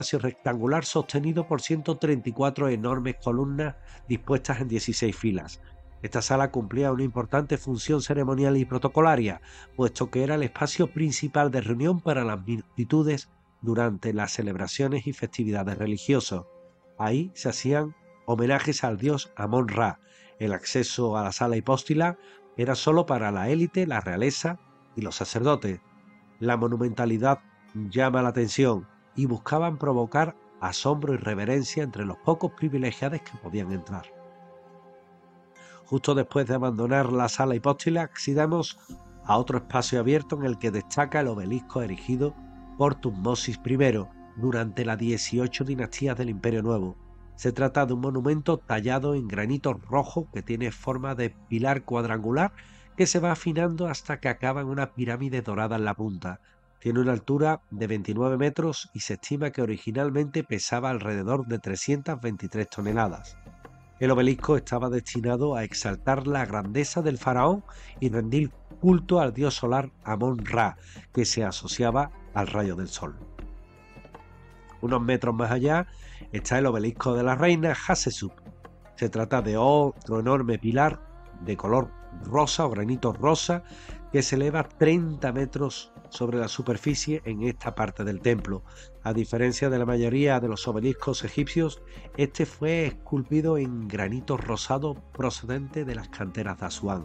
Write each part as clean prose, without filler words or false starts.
espacio rectangular sostenido por 134 enormes columnas dispuestas en 16 filas. Esta sala cumplía una importante función ceremonial y protocolaria, puesto que era el espacio principal de reunión para las multitudes durante las celebraciones y festividades religiosas. Ahí se hacían homenajes al dios Amón-Ra. El acceso a la sala hipóstila era solo para la élite, la realeza y los sacerdotes. La monumentalidad llama la atención y buscaban provocar asombro y reverencia entre los pocos privilegiados que podían entrar. Justo después de abandonar la sala hipóstila, accedamos a otro espacio abierto en el que destaca el obelisco erigido por Tutmosis I durante las 18 dinastías del Imperio Nuevo. Se trata de un monumento tallado en granito rojo que tiene forma de pilar cuadrangular que se va afinando hasta que acaba en una pirámide dorada en la punta. Tiene una altura de 29 metros y se estima que originalmente pesaba alrededor de 323 toneladas. El obelisco estaba destinado a exaltar la grandeza del faraón y rendir culto al dios solar Amón-Ra, que se asociaba al rayo del sol. Unos metros más allá está el obelisco de la reina Hatshepsut. Se trata de otro enorme pilar de color rosa o granito rosa que se eleva 30 metros sobre la superficie en esta parte del templo. A diferencia de la mayoría de los obeliscos egipcios, este fue esculpido en granito rosado procedente de las canteras de Asuán.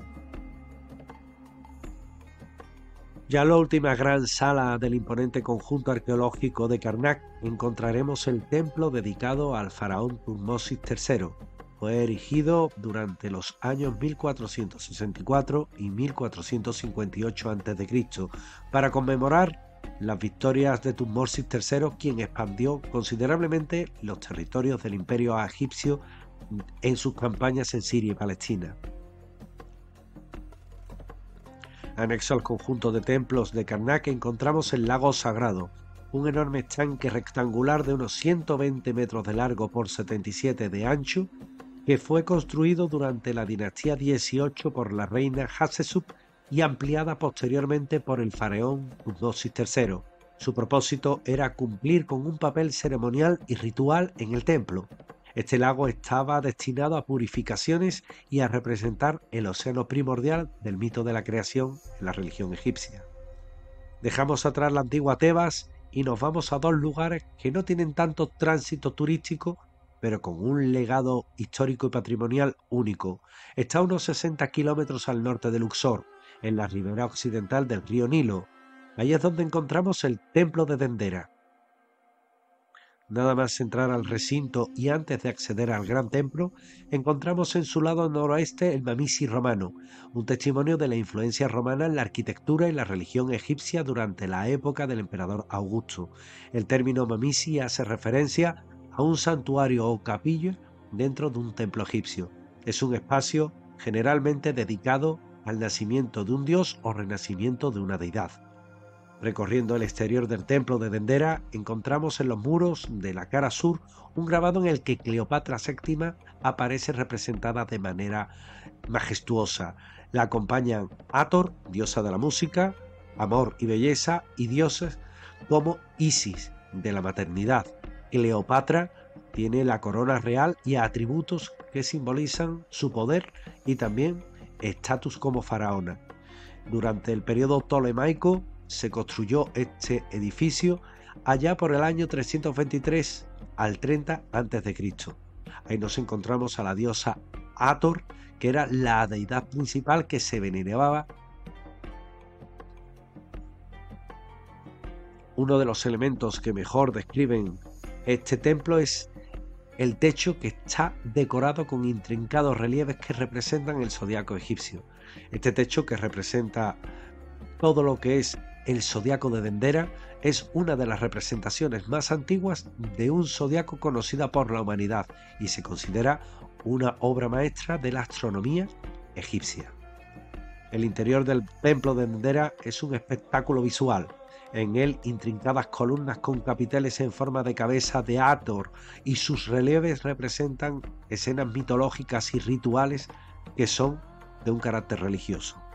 Ya en la última gran sala del imponente conjunto arqueológico de Karnak encontraremos el templo dedicado al faraón Tutmosis III. Fue erigido durante los años 1464 y 1458 a.C. para conmemorar las victorias de Tutmosis III, quien expandió considerablemente los territorios del imperio egipcio en sus campañas en Siria y Palestina. Anexo al conjunto de templos de Karnak encontramos el lago sagrado, un enorme estanque rectangular de unos 120 metros de largo por 77 de ancho, que fue construido durante la dinastía 18 por la reina Hatshepsut y ampliada posteriormente por el faraón Tutmosis III. Su propósito era cumplir con un papel ceremonial y ritual en el templo. Este lago estaba destinado a purificaciones y a representar el océano primordial del mito de la creación en la religión egipcia. Dejamos atrás la antigua Tebas y nos vamos a dos lugares que no tienen tanto tránsito turístico, pero con un legado histórico y patrimonial único. Está a unos 60 kilómetros al norte de Luxor, en la ribera occidental del río Nilo. Ahí es donde encontramos el templo de Dendera. Nada más entrar al recinto y antes de acceder al gran templo, encontramos en su lado noroeste el Mamisi romano, un testimonio de la influencia romana en la arquitectura y la religión egipcia durante la época del emperador Augusto. El término Mamisi hace referencia a un santuario o capilla dentro de un templo egipcio. Es un espacio generalmente dedicado al nacimiento de un dios o renacimiento de una deidad. Recorriendo el exterior del templo de Dendera, encontramos en los muros de la cara sur un grabado en el que Cleopatra VII aparece representada de manera majestuosa. La acompañan Hathor, diosa de la música, amor y belleza, y dioses como Isis, de la maternidad. Cleopatra tiene la corona real y atributos que simbolizan su poder y también estatus como faraona. Durante el periodo ptolemaico se construyó este edificio allá por el año 323 al 30 a.C. Ahí nos encontramos a la diosa Hathor, que era la deidad principal que se veneraba. Uno de los elementos que mejor describen este templo es el techo, que está decorado con intrincados relieves que representan el zodiaco egipcio. Este techo, que representa todo lo que es el zodiaco de Dendera, es una de las representaciones más antiguas de un zodiaco conocida por la humanidad y se considera una obra maestra de la astronomía egipcia. El interior del templo de Dendera es un espectáculo visual. En él, intrincadas columnas con capiteles en forma de cabeza de Hathor y sus relieves representan escenas mitológicas y rituales que son de un carácter religioso.